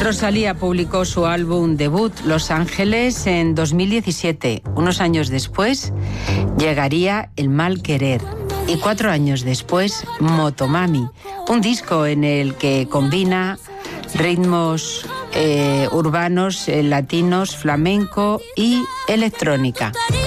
Rosalía publicó su álbum debut, Los Ángeles, en 2017. Unos años después llegaría El Mal Querer. Y 4 años después, Motomami, un disco en el que combina ritmos urbanos, latinos, flamenco y electrónica.